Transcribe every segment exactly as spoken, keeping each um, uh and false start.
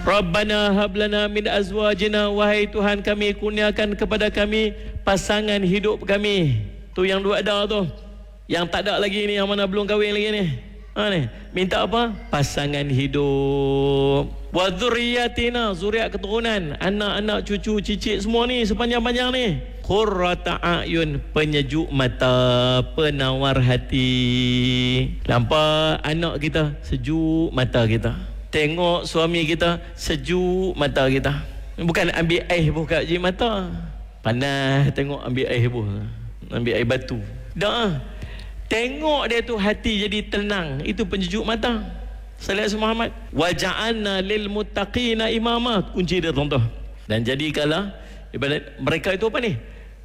Rabbana hablana min azwajina, wahai Tuhan kami, kurniakan kepada kami pasangan hidup kami. Tu yang dua ada tu. Yang tak ada lagi ni, yang mana belum kahwin lagi ni. Ha ni, minta apa? Pasangan hidup. Wa dzurriyyatina, zuriat keturunan, anak-anak, cucu, cicit semua ni sepanjang-panjang ni. Qurrata a'yun, penyejuk mata, penawar hati. Nampak anak kita, sejuk mata kita. Tengok suami kita, sejuk mata kita. Bukan ambil air buka je mata. Panas tengok ambil air buh. Ambil air batu. Dah. Tengok dia tu hati jadi tenang. Itu penyejuk mata. Sallallahu Muhammad. Wa ja'alna lil muttaqina imama. Kunci dia tuan-tuan. Dan jadikanlah ibarat mereka itu apa ni?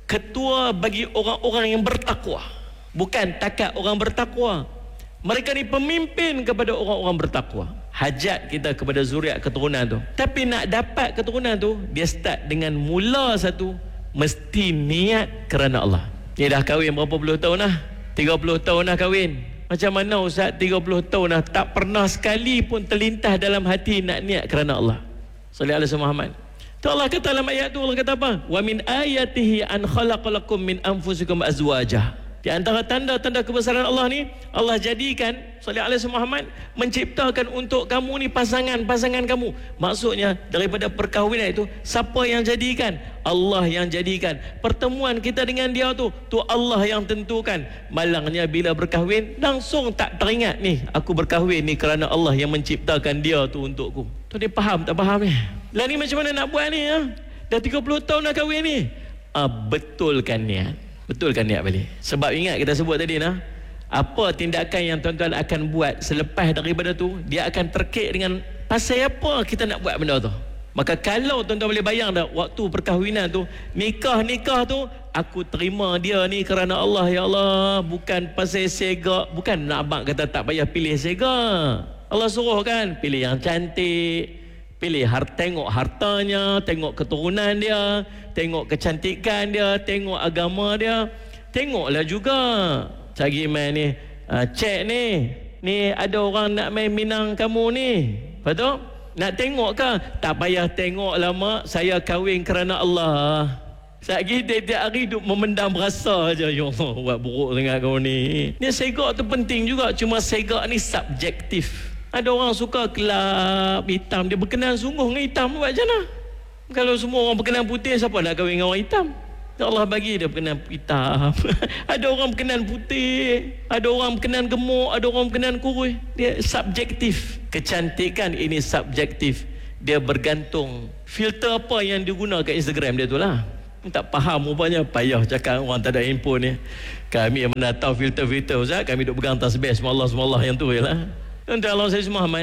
Ketua bagi orang-orang yang bertakwa. Bukan takat orang bertakwa. Mereka ni pemimpin kepada orang-orang bertakwa. Hajat kita kepada zuriat keturunan tu. Tapi nak dapat keturunan tu, dia start dengan mula satu, mesti niat kerana Allah. Dia dah kahwin berapa puluh tahun dah? tiga puluh tahun dah kahwin. Macam mana Ustaz tiga puluh tahun dah tak pernah sekali pun terlintas dalam hati nak niat kerana Allah. Sallallahu alaihi Muhammad. Tu Allah kata dalam ayat tu, Allah kata apa? Wa min ayatihi an khalaqalakum min anfusikum azwajah. Di antara tanda-tanda kebesaran Allah ni, Allah jadikan sallallahu alaihi Muhammad menciptakan untuk kamu ni pasangan-pasangan kamu. Maksudnya daripada perkahwinan itu, siapa yang jadikan? Allah yang jadikan. Pertemuan kita dengan dia tu, tu Allah yang tentukan. Malangnya bila berkahwin, langsung tak teringat ni, aku berkahwin ni kerana Allah yang menciptakan dia tu untukku. Tu dia faham tak faham ni? Lah ni macam mana nak buat ni? Ha? Dah tiga puluh tahun dah kahwin ni. Ah, betulkan niat. Betulkan niat balik. Sebab ingat kita sebut tadi nah, apa tindakan yang tuan-tuan akan buat selepas daripada tu, dia akan terkait dengan pasal apa kita nak buat benda tu. Maka kalau tuan-tuan boleh bayang dah, waktu perkahwinan tu, nikah-nikah tu, aku terima dia ni kerana Allah, ya Allah, bukan pasal sega. Bukan nak abang kata tak payah pilih sega. Allah suruh kan, pilih yang cantik, pilih har, tengok hartanya, tengok keturunan dia, tengok kecantikan dia, tengok agama dia. Tengoklah juga cari main ni, uh, cek ni, ni ada orang nak main minang kamu ni, betul? Nak tengok ke? Tak payah tengok lama, saya kahwin kerana Allah. Satgi tiap-tiap hari duk memendam rasa aja. Ya Allah, buat buruk dengan kau ni. Ni segak tu penting juga, cuma segak ni subjektif. Ada orang suka kelab hitam, dia berkenan sungguh dengan hitam, buat macam mana? Kalau semua orang berkenan putih, siapa nak kahwin dengan orang hitam? Allah bagi dia berkenan hitam. Ada orang berkenan putih, ada orang berkenan gemuk, ada orang berkenan kurus. Dia subjektif. Kecantikan ini subjektif. Dia bergantung filter apa yang digunakan kat Instagram dia tu lah. Tak faham rupanya, payah cakap orang tak ada handphone ni. Kami yang mana tahu filter-filter Ustaz, kami duk pegang tasbih semallah semallah yang tu je lah. Tuan-tuan Allah saya Muhammad,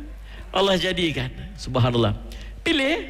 Allah jadikan, subhanallah. Pilih,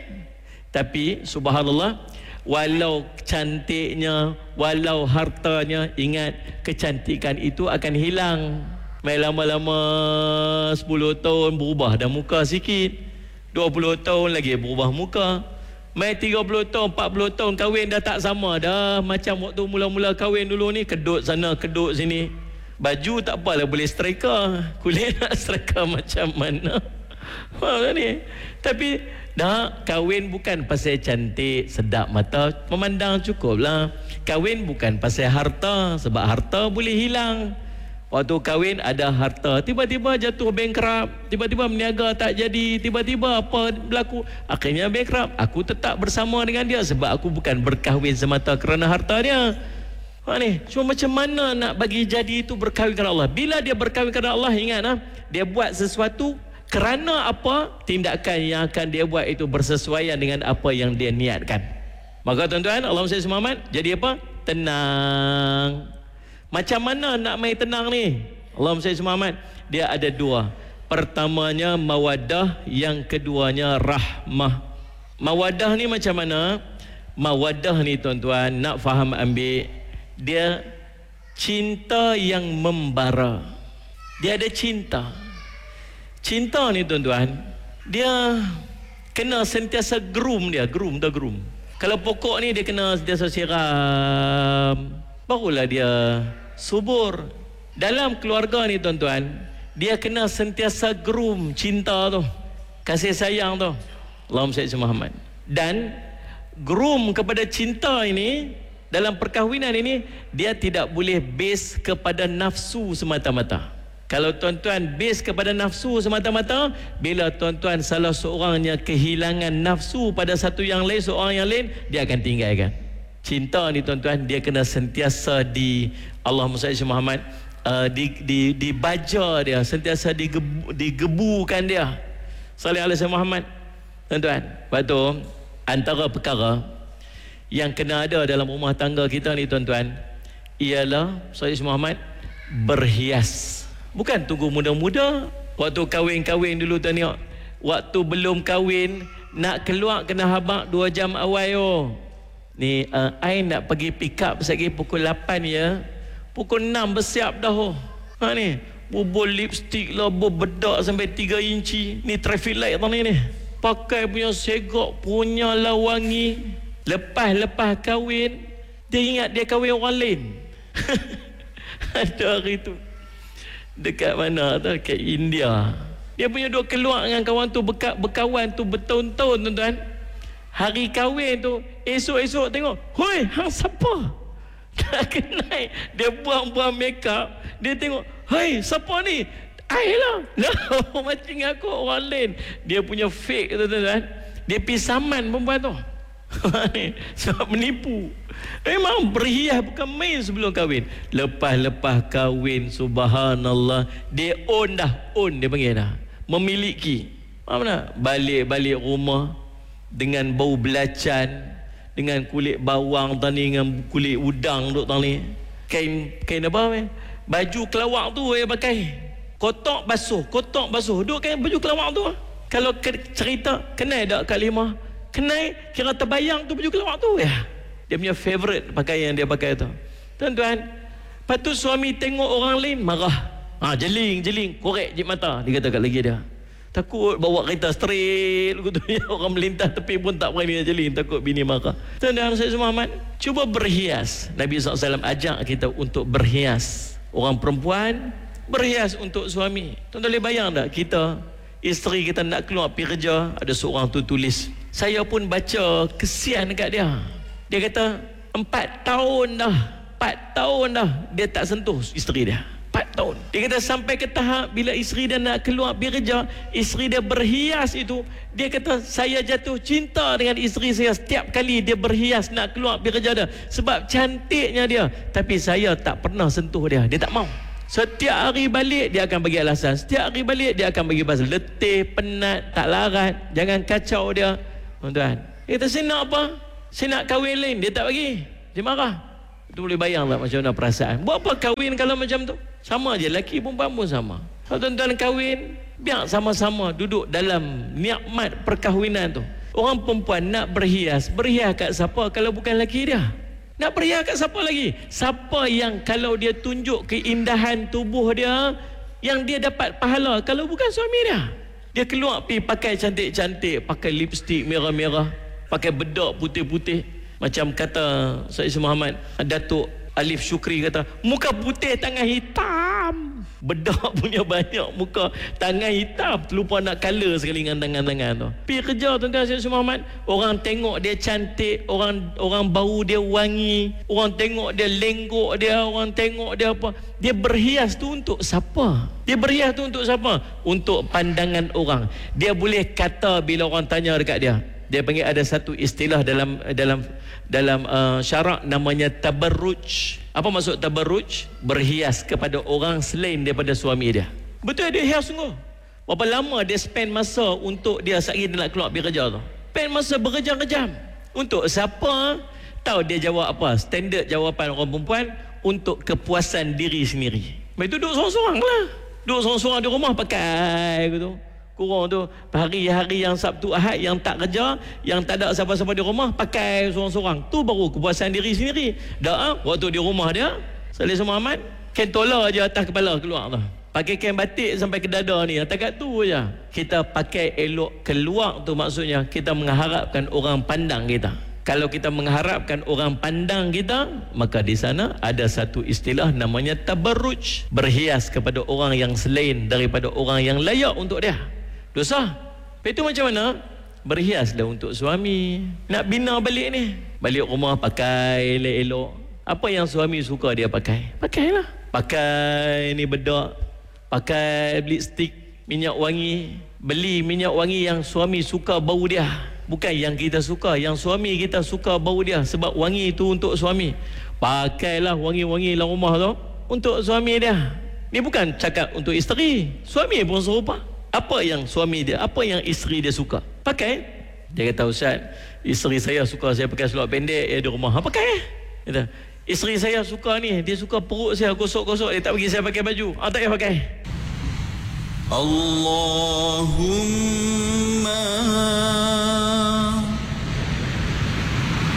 tapi subhanallah, walau cantiknya, walau hartanya, ingat kecantikan itu akan hilang. Mai lama-lama sepuluh tahun berubah dah muka sikit, dua puluh tahun lagi berubah muka. Mai tiga puluh tahun, empat puluh tahun kahwin dah tak sama dah. Macam waktu mula-mula kahwin dulu ni, kedut sana, kedut sini. Baju tak apalah boleh striker, kulit nak striker macam mana. Faham ni? Tapi dah kahwin bukan pasal cantik, sedap mata, memandang cukup lah. Kahwin bukan pasal harta, sebab harta boleh hilang. Waktu kahwin ada harta, tiba-tiba jatuh bankrupt, tiba-tiba meniaga tak jadi, tiba-tiba apa berlaku, akhirnya bankrupt. Aku tetap bersama dengan dia sebab aku bukan berkahwin semata kerana harta dia. Ha ni, cuma macam mana nak bagi jadi itu berkahwin kerana Allah. Bila dia berkahwin kerana Allah, ingat ha, dia buat sesuatu kerana apa? Tindakan yang akan dia buat itu bersesuaian dengan apa yang dia niatkan. Maka tuan-tuan, Allahumma shalli Muhammad, jadi apa? Tenang. Macam mana nak main tenang ni? Allahumma shalli Muhammad, dia ada dua. Pertamanya mawaddah, yang keduanya rahmah. Mawaddah ni macam mana? Mawaddah ni tuan-tuan, nak faham ambil, dia cinta yang membara. Dia ada cinta. Cinta ni tuan-tuan, dia kena sentiasa groom dia. Groom dah groom. Kalau pokok ni dia kena sentiasa siram, barulah dia subur. Dalam keluarga ni tuan-tuan, dia kena sentiasa groom cinta tu. kasih sayang tu. Allahumma salli ala Muhammad. Dan groom kepada cinta ini, dalam perkahwinan ini, dia tidak boleh base kepada nafsu semata-mata. Kalau tuan-tuan base kepada nafsu semata-mata, bila tuan-tuan salah seorangnya kehilangan nafsu pada satu yang lain, seorang yang lain, dia akan tinggalkan. Cinta ni tuan-tuan, dia kena sentiasa di Allahumma salli ala Muhammad, uh, di, di, dibaja dia, sentiasa digebu, digebukan dia. Salli ala Muhammad. Tuan-tuan, lepas tu antara perkara yang kena ada dalam rumah tangga kita ni tuan-tuan, ialah salli ala Muhammad, berhias. Bukan tunggu muda-muda. Waktu kahwin-kahwin dulu tuan tengok, waktu belum kahwin nak keluar kena habaq dua jam awal oh. Ni uh, I nak pergi pick up sekali pukul lapan ya. Pukul enam bersiap dah oh. Ha ni, bubur lipstick lah, bedak sampai tiga inci. Ni traffic light tadi ni. Pakai punya segak, punya lah wangi. Lepas-lepas kahwin, dia ingat dia kahwin orang lain. Ada hari tu dekat mana tu, kat India. Dia punya duk keluar dengan kawan tu, berka, berkawan tu bertahun-tahun tuan-tuan. Hari kahwin tu, esok-esok tengok, hoi, hang siapa? Tak kenal. Dia buang-buang make up. Dia tengok, hoi, siapa ni? I lah. Lah, macam aku orang lain. Dia punya fake tu tuan-tuan. Dia pergi saman perempuan tu. Sebab menipu. Memang berhias bukan main sebelum kahwin. Lepas-lepas kahwin, subhanallah, dia own dah. Own dia panggil dah, memiliki. Mana? Balik-balik rumah dengan bau belacan, dengan kulit bawang tadi, dengan kulit udang duk tadi. Kain kain apa eh? Baju kelawak tu dia pakai. Kotak basuh, kotak basuh. Duk kain baju kelawak tu. Kalau ke, cerita kenal tak kalimah? Kenal, kira terbayang tu baju kelawak tu ya. Dia punya favorite pakaian dia pakai tu. Tuan-tuan, lepas tu suami tengok orang lain marah. Ha, jeling, jeling, korek je mata. Dia kata kat lagi dia, takut bawa kereta straight gitu ya, orang melintas tepi pun tak berani jeling, takut bini marah. Tuan-tuan saya semua Muhammad, cuba berhias. Nabi sallallahu alaihi wasallam ajak kita untuk berhias. Orang perempuan berhias untuk suami. Tuan-tuan boleh bayang tak, kita isteri kita nak keluar pergi kerja, ada seorang tu tulis, saya pun baca kesian dekat dia. Dia kata empat tahun dah, empat tahun dah dia tak sentuh isteri dia. Empat tahun. Dia kata sampai ke tahap bila isteri dia nak keluar pergi kerja, isteri dia berhias itu. Dia kata saya jatuh cinta dengan isteri saya setiap kali dia berhias nak keluar pergi kerja dia. Sebab cantiknya dia. Tapi saya tak pernah sentuh dia. Dia tak mau. Setiap hari balik dia akan bagi alasan. Setiap hari balik dia akan bagi pasal letih, penat, tak larat. Jangan kacau dia. Tuan-tuan, dia kata saya nak apa? Saya nak kahwin lain. Dia tak bagi. Dia marah. Itu boleh bayang tak macam mana perasaan. Buat apa kahwin kalau macam tu? Sama je, lelaki perempuan pun sama. Kalau tuan-tuan kahwin, biar sama-sama duduk dalam nikmat perkahwinan tu. Orang perempuan nak berhias, berhias kat siapa kalau bukan lelaki dia? Nak berhias kat siapa lagi? Siapa yang kalau dia tunjuk keindahan tubuh dia, yang dia dapat pahala kalau bukan suami dia? Dia keluar pergi pakai cantik-cantik, pakai lipstick merah-merah, pakai bedak putih-putih. Macam kata Sayyid Muhammad, Datuk Alif Syukri kata, muka putih tangan hitam. Bedak punya banyak, muka tangan hitam. Terlupa nak colour sekali dengan tangan-tangan tu. Pergi kerja tuan-tuan Sayyid Muhammad, orang tengok dia cantik, orang orang bau dia wangi, orang tengok dia lenggok dia, orang tengok dia apa. Dia berhias tu untuk siapa? Dia berhias tu untuk siapa? Untuk pandangan orang. Dia boleh kata bila orang tanya dekat dia, dia panggil ada satu istilah dalam dalam dalam uh, syarak namanya tabarruj. Apa maksud tabarruj? Berhias kepada orang selain daripada suami dia. Betul dia hias sungguh. Berapa lama dia spend masa untuk dia sehari dia nak keluar pergi kerja tu? Spend masa berjam-jam. Untuk siapa? Tahu dia jawab apa? Standard jawapan orang perempuan, untuk kepuasan diri sendiri. Itu duduk sorang-sorang lah. Duduk sorang-sorang di rumah pakai gitu. Kurang tu hari-hari yang Sabtu Ahad yang tak kerja, yang tak ada siapa-siapa di rumah, pakai sorang-sorang. Tu baru kepuasan diri sendiri. Dah waktu di rumah dia, Salih Muhammad, kain tola je atas kepala keluar tu. Pakai kain batik sampai ke dada ni, takat tu je. Kita pakai elok keluar tu maksudnya kita mengharapkan orang pandang kita. Kalau kita mengharapkan orang pandang kita, maka di sana ada satu istilah namanya tabarruj, berhias kepada orang yang selain daripada orang yang layak untuk dia. Dosa. Lepas itu macam mana? Berhiaslah untuk suami. Nak bina balik ni, balik rumah pakai elok-elok. Apa yang suami suka dia pakai, pakailah. Pakai ni bedak, pakai lipstick, minyak wangi. Beli minyak wangi yang suami suka bau dia, bukan yang kita suka. Yang suami kita suka bau dia, sebab wangi itu untuk suami. Pakailah wangi-wangi dalam rumah tu untuk suami dia. Ni bukan cakap untuk isteri, suami pun serupa. Apa yang suami dia, apa yang isteri dia suka, pakai. Dia kata, Ustaz, isteri saya suka saya pakai seluar pendek, dia di rumah, ha, pakai. Kata, isteri saya suka ni, dia suka perut saya gosok-gosok, dia tak bagi saya pakai baju, ha, tak payah pakai. Allahumma